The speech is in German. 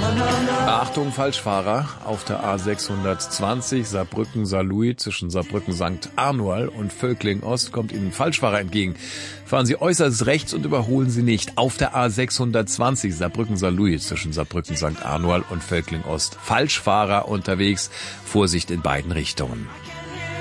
Achtung, Falschfahrer auf der A620 Saarbrücken-Saarlouis zwischen Saarbrücken-St. Arnoal und Völkling-Ost kommt Ihnen ein Falschfahrer entgegen. Fahren Sie äußerst rechts und überholen Sie nicht. Auf der A620 Saarbrücken-Saarlouis zwischen Saarbrücken-St. Arnoal und Völkling-Ost. Falschfahrer unterwegs. Vorsicht in beiden Richtungen.